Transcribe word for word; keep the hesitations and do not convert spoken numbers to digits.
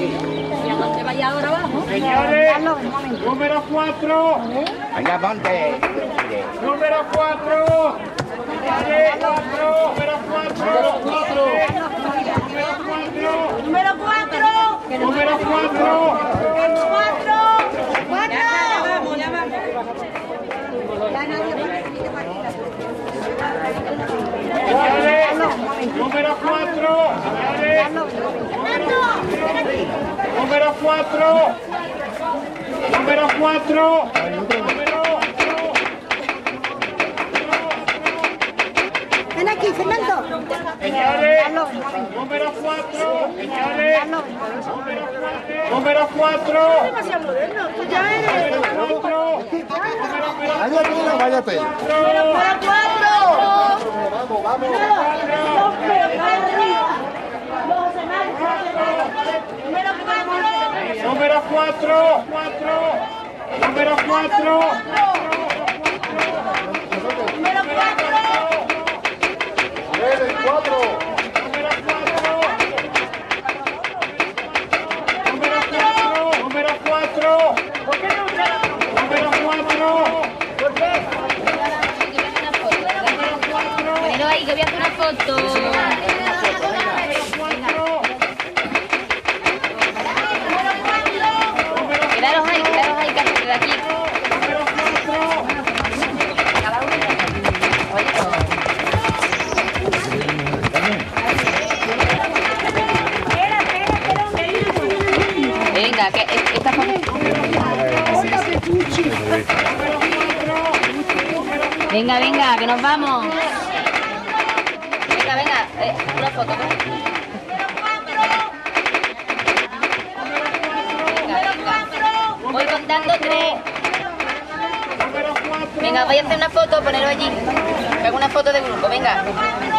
¿Y a dónde vaya ahora abajo? Señores, número cuatro. Venga, ponte. Número cuatro. Señores, cuatro. Número cuatro. Número cuatro. Número cuatro. Número cuatro. Cuatro. Cuatro. Ya vamos, ya vamos. Señores, número cuatro. Señores, número cuatro. Número cuatro. Ven aquí, Fernando. Señores, número cuatro. Señores, número cuatro. Demasiado moderno. Tú ya eres. Váyate, váyate. Número cuatro. Vamos, vamos. Número cuatro. Número cuatro. Tres, cuatro. Número cuatro. Número cuatro. Ponelo ahí, que voy a hacer una foto. Quedaros ahí, quedaros ahí, casi de aquí. Cada uno. Venga, que esta foto. Venga, venga, que nos vamos. Venga, venga, eh, una foto. Venga, venga. Voy contando tres. Venga, voy a hacer una foto, ponerlo allí. Hago una foto de grupo, venga.